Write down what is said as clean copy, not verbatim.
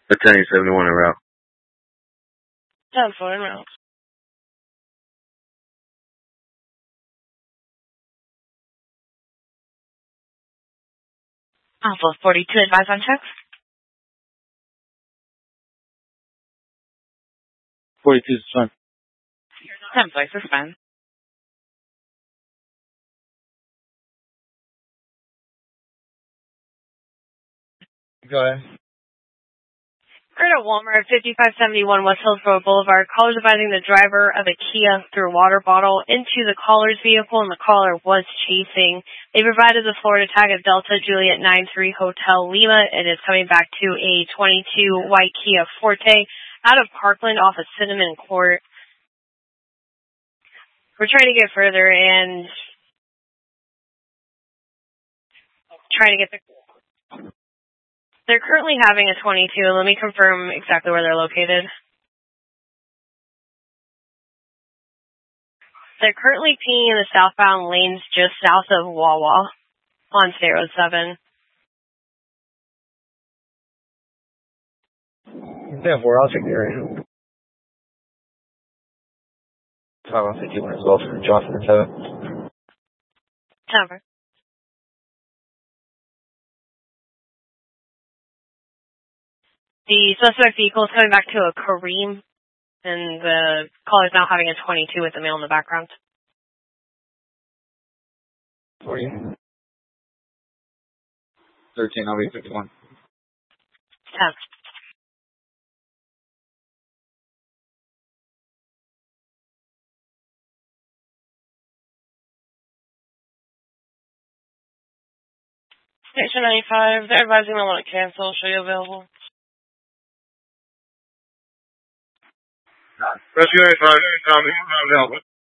Battalion 71 en route. 10-4 en route. Alpha 42, advise on checks. 42 is fine. 10-4, suspend. Go ahead. We're at Walmart, 5571 West Hills Road Boulevard. Caller's advising the driver of a Kia threw a water bottle into the caller's vehicle, and the caller was chasing. They provided the Florida tag of Delta Juliet 93 Hotel Lima. It is coming back to a 22 white Kia Forte out of Parkland off of Cinnamon Court. We're trying to get further and trying to get the... They're currently having a 22. Let me confirm exactly where they're located. They're currently peeing in the southbound lanes just south of Wawa on State Road 7. Yeah, I'll take the area. 51 as well for Johnson and 7. Cover. The suspect vehicle is coming back to a Kareem, and the caller is now having a 22 with the male in the background. 40. 13, I'll be 51. 10. Station 95, they're advising they want to cancel. Show you available. Rescue 95, available.